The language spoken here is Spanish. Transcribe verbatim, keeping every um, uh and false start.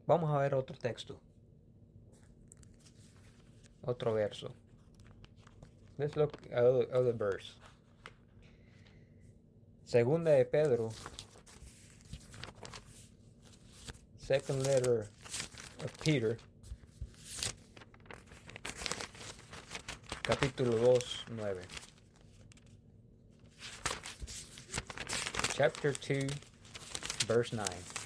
Vamos a ver otro texto. Otro verso. Let's look at other, other verse. Segunda de Pedro. Second letter of Peter. Capítulo dos, nueve. Chapter two, verse nine.